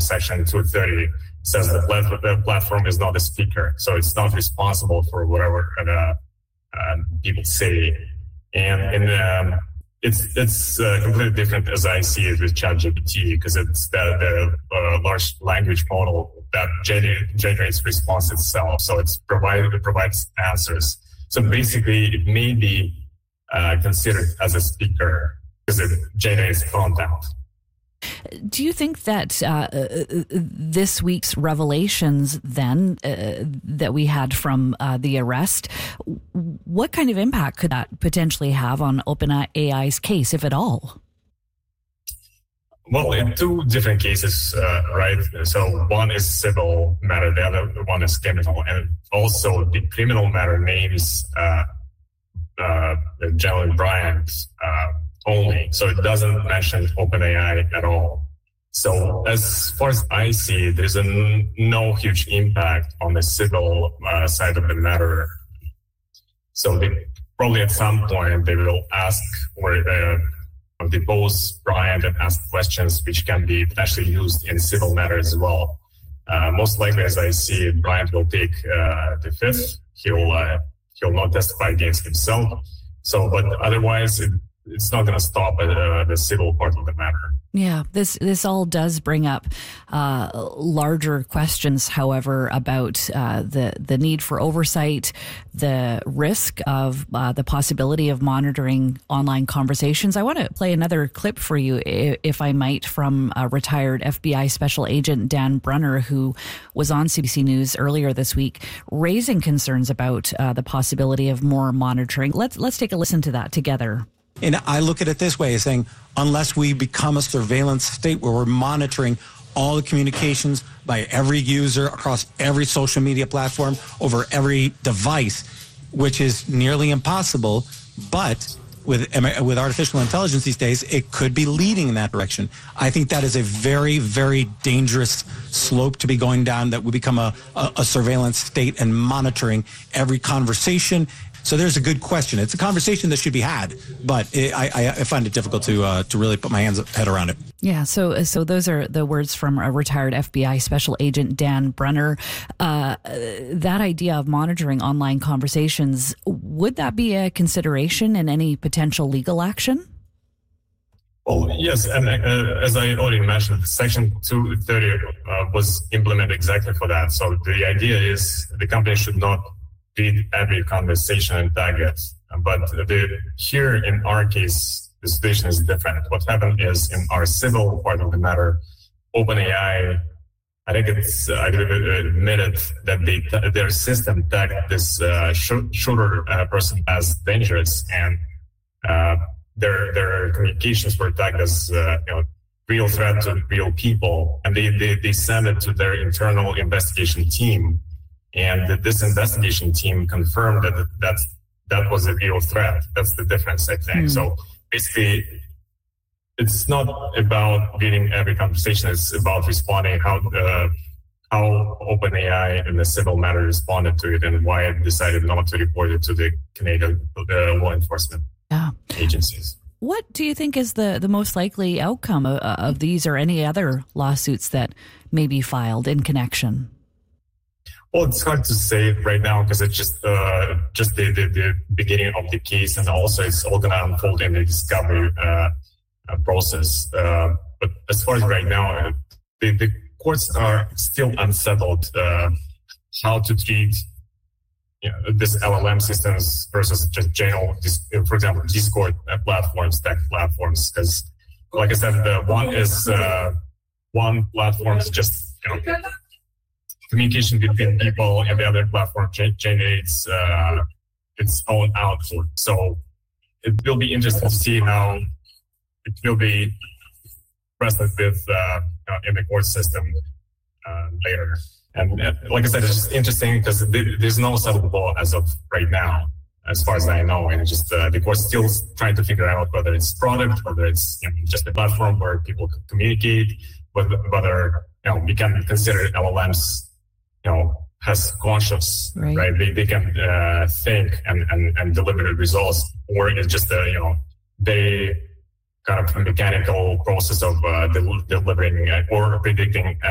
Section 230 says that the platform is not a speaker, so it's not responsible for whatever people say. And it's completely different as I see it with ChatGPT, because it's the large language model that generates response itself. So it provides answers. So basically, it may be considered as a speaker because it generates content. Do you think that this week's revelations then that we had from the arrest, what kind of impact could that potentially have on OpenAI's case, if at all? Well, in two different cases, right? So one is civil matter, the other one is criminal. And also the criminal matter names General Bryant only. So it doesn't mention OpenAI at all. So as far as I see, there's no huge impact on the civil side of the matter. So probably at some point they will ask or depose Bryant and ask questions which can be potentially used in civil matters as well. Most likely, as I see it, Bryant will take the fifth. He'll not testify against himself. So, but otherwise, it's not going to stop at the civil part of the matter. Yeah, this all does bring up larger questions, however, about the need for oversight, the risk of the possibility of monitoring online conversations. I want to play another clip for you, if I might, from retired FBI Special Agent Dan Brunner, who was on CBC News earlier this week, raising concerns about the possibility of more monitoring. Let's take a listen to that together. And I look at it this way, as saying, unless we become a surveillance state where we're monitoring all the communications by every user across every social media platform over every device, which is nearly impossible, but with artificial intelligence these days, it could be leading in that direction. I think that is a very, very dangerous slope to be going down, that we become a surveillance state and monitoring every conversation. So there's a good question. It's a conversation that should be had, but I find it difficult to really put my head around it. Yeah, so those are the words from a retired FBI Special Agent Dan Brunner. That idea of monitoring online conversations, would that be a consideration in any potential legal action? Well, yes, and as I already mentioned, Section 230 was implemented exactly for that. So the idea is the company should not read every conversation and tag it. But here in our case, the situation is different. What happened is, in our civil part of the matter, OpenAI, I think it's admitted that their system tagged this shooter person as dangerous, and their communications were tagged as real threat to real people, and they sent it to their internal investigation team. And this investigation team confirmed that was a real threat. That's the difference, I think. So basically, it's not about reading every conversation. It's about responding how OpenAI in the civil matter responded to it and why it decided not to report it to the Canadian law enforcement agencies. What do you think is the most likely outcome of these or any other lawsuits that may be filed in connection? Well, it's hard to say right now because it's just the beginning of the case, and also it's all going to unfold in the discovery process. But as far as right now, the courts are still unsettled how to treat this LLM systems versus just general, for example, Discord platforms, tech platforms. Because, like I said, one platform is just communication between people, and the other platform generates its own output. So it will be interesting to see how it will be present with in the court system later. And like I said, it's just interesting because there's no settled law as of right now, as far as I know, and just the court's still trying to figure out whether it's product, whether it's just a platform where people can communicate, whether we can consider LLMs has conscious, right? They can think and deliver the results, or it's just they kind of mechanical process of delivering or predicting